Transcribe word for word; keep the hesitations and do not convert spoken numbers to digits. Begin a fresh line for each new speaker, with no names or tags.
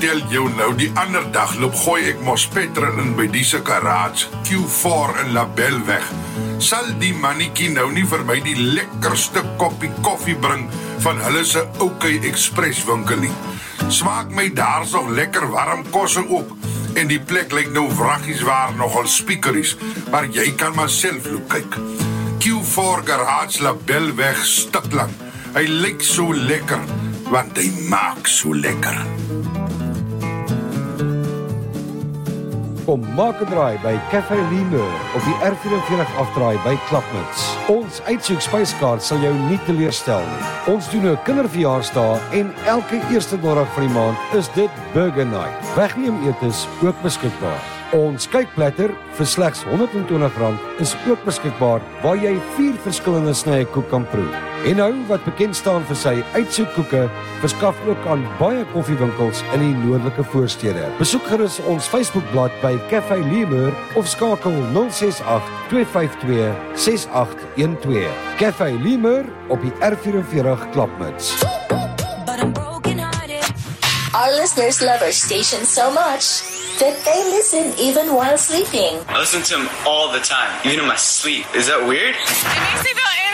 vertel jou nou, die ander dag loop gooi ek mos petrol in by die se garage, Q four in Labelweg. Sal die mannetjie nou nie vir my die lekkerste koppie koffie bring van hulle se OK Express winkel nie. Smaak my daar so lekker warm kosse ook, en die plek lyk nou wraggies waar nogal speakeries, maar jy kan maar self loop kyk. Q four Garage Labelweg Stiklang. Hy lyk so lekker, want hy maak so lekker.
Kom maak 'n draai by Café Lemur op die R vyf afdraai by Klapmuts. Ons uitsoek spyskaart sal jou nie teleurstel nie. Ons doen 'n kinderverjaarsdag en elke eerste donderdag van die maand is dit Burger Night. Wegneem etes ook beskikbaar. Ons kykplatter vir slegs honderd en twintig rand is ook beskikbaar waar jy vier verskillende snye koek kan proe. En nou wat bekend staan vir sy uitsoekkoeke, verskaf ook aan baie koffiewinkels in die noordelike voorstede. Besoek gerus ons Facebookblad by Café Lemur of skakel nul ses agt twee vyf twee ses agt een twee. Café Lemur op die R vyf Klapmuts.
Our listeners love our station so much that they listen even while sleeping.
I listen to them all the time, even in my sleep. Is that weird?
It makes me feel